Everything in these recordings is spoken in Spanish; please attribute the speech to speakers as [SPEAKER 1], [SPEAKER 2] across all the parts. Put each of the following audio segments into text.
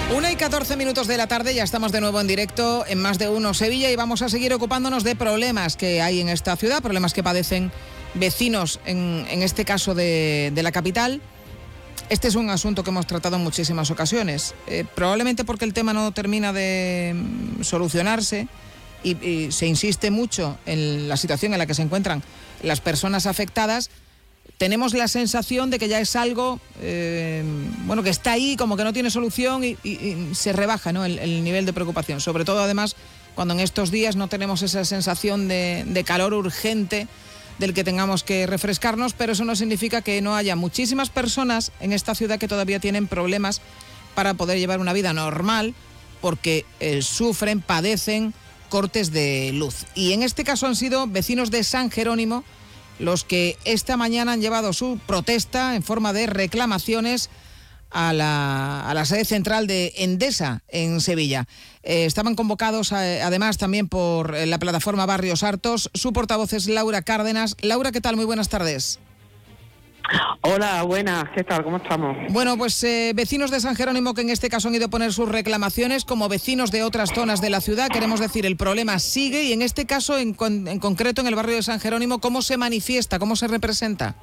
[SPEAKER 1] 1:14 de la tarde, ya estamos de nuevo en directo en Más de Uno Sevilla y vamos a seguir ocupándonos de problemas que hay en esta ciudad, problemas que padecen vecinos, en este caso de la capital. Este es un asunto que hemos tratado en muchísimas ocasiones, probablemente porque el tema no termina de solucionarse y se insiste mucho en la situación en la que se encuentran las personas afectadas. Tenemos la sensación de que ya es algo, que está ahí, como que no tiene solución y se rebaja, ¿no?, el nivel de preocupación. Sobre todo, además, cuando en estos días no tenemos esa sensación de calor urgente del que tengamos que refrescarnos, pero eso no significa que no haya muchísimas personas en esta ciudad que todavía tienen problemas para poder llevar una vida normal porque sufren, padecen cortes de luz. Y en este caso han sido vecinos de San Jerónimo los que esta mañana han llevado su protesta en forma de reclamaciones a la sede central de Endesa en Sevilla. Estaban convocados además también por la plataforma Barrios Hartos. Su portavoz es Laura Cárdenas. Laura, ¿qué tal? Muy buenas tardes.
[SPEAKER 2] Hola, buenas, ¿qué tal? ¿Cómo estamos?
[SPEAKER 1] Bueno, pues vecinos de San Jerónimo que en este caso han ido a poner sus reclamaciones, como vecinos de otras zonas de la ciudad, queremos decir, el problema sigue y en este caso en concreto en el barrio de San Jerónimo, ¿cómo se manifiesta, cómo se representa?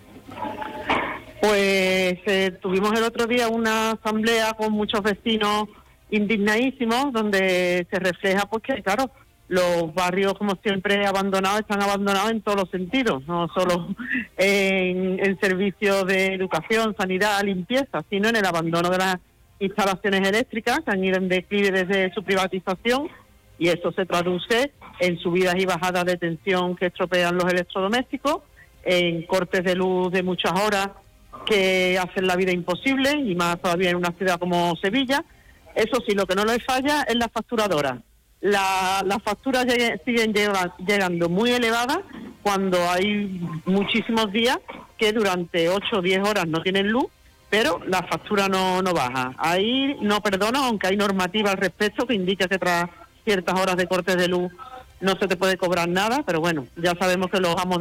[SPEAKER 2] Pues tuvimos el otro día una asamblea con muchos vecinos indignadísimos, donde se refleja pues que, claro, los barrios, como siempre, abandonados, están abandonados en todos los sentidos, no solo en servicios de educación, sanidad, limpieza, sino en el abandono de las instalaciones eléctricas, que han ido en declive desde su privatización, y eso se traduce en subidas y bajadas de tensión que estropean los electrodomésticos, en cortes de luz de muchas horas que hacen la vida imposible, y más todavía en una ciudad como Sevilla. Eso sí, lo que no les falla es la facturadora. Las facturas siguen llegando muy elevadas cuando hay muchísimos días que durante 8 o 10 horas no tienen luz, pero la factura no baja. Ahí no perdona, aunque hay normativa al respecto que indica que tras ciertas horas de cortes de luz no se te puede cobrar nada, pero bueno, ya sabemos que los amos